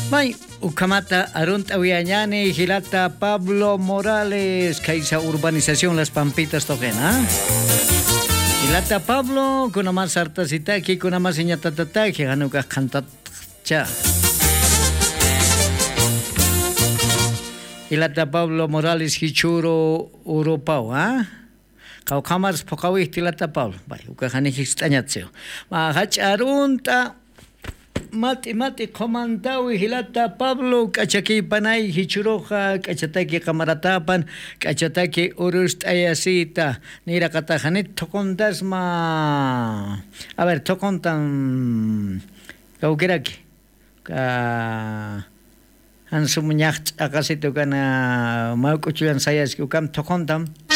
May ukamata arunt awiañani Gilata Pablo Morales Kaisa urbanización Las Pampitas toquen, ¿ah? Gilata Pablo kuna más hartasitaki kuna más iñatatataki hanuka cantacha. Gilata Pablo Morales Hichuro Europao, ¿ah? Kaukamars pokawi Gilata Pablo. Bai, ukahani histañatseo. Ma hacharunta mati comandawi Gilata Pablo kachaki panay hichuroja kachataki kamaratapan kachataki urust ayasita nira katajanit tokondasma a ver tokontan kaukeraki ka ansumuñacht akasito kana maukuchuan sayas ukam tokontam